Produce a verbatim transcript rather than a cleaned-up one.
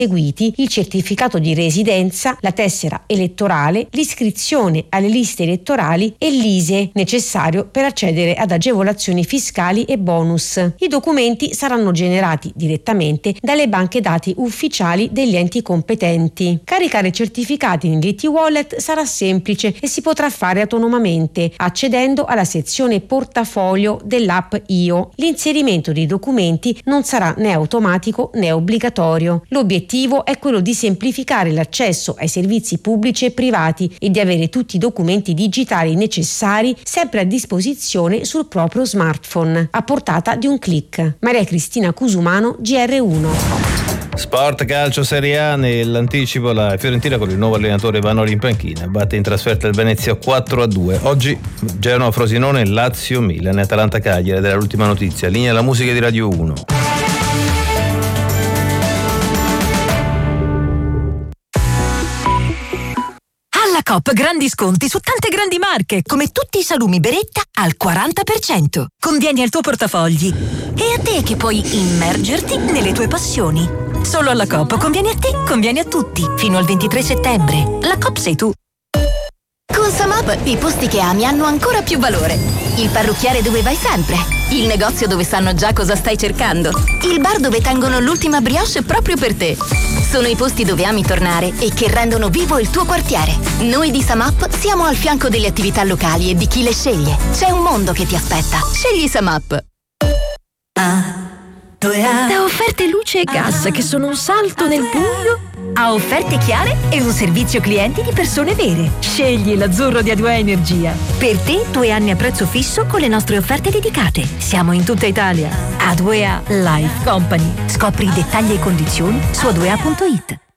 seguiti il certificato di residenza, la tessera elettorale, l'iscrizione alle liste elettorali e l'I S E E necessario per accedere ad agevolazioni fiscali e bonus. I documenti saranno generati direttamente dalle banche dati ufficiali degli enti competenti. Caricare i certificati negli e-wallet sarà semplice e si potrà fare autonomamente accedendo alla sezione portafoglio dell'app I O. L'inserimento dei documenti non sarà né automatico né obbligatorio. L'obiettivo è quello di semplificare l'accesso ai servizi pubblici e privati e di avere tutti i documenti digitali necessari sempre a disposizione sul proprio smartphone, a portata di un click. Maria Cristina Cusumano, G R uno. Sport, calcio, Serie A. Nell'anticipo la Fiorentina con il nuovo allenatore Vanoli in panchina batte in trasferta il Venezia quattro a due. Oggi Genoa Frosinone, Lazio Milan e Atalanta Cagliari. Ed è l'ultima notizia. Linea la musica di Radio uno. Alla Coop grandi sconti su tante grandi marche, come tutti i salumi Beretta al quaranta per cento. Convieni al tuo portafogli e a te che puoi immergerti nelle tue passioni. Solo alla Coop convieni a te, convieni a tutti. Fino al ventitré settembre. La Coop sei tu. Con Samap i posti che ami hanno ancora più valore. Il parrucchiere dove vai sempre. Il negozio dove sanno già cosa stai cercando. Il bar dove tengono l'ultima brioche proprio per te. Sono i posti dove ami tornare e che rendono vivo il tuo quartiere. Noi di Samap siamo al fianco delle attività locali e di chi le sceglie. C'è un mondo che ti aspetta. Scegli Samap. Ah, da offerte luce e gas che sono un salto nel buio a offerte chiare e un servizio clienti di persone vere. Scegli l'azzurro di A due A Energia. Per te due anni a prezzo fisso con le nostre offerte dedicate. Siamo in tutta Italia. A due A Life Company. Scopri i dettagli e condizioni su a due a punto it.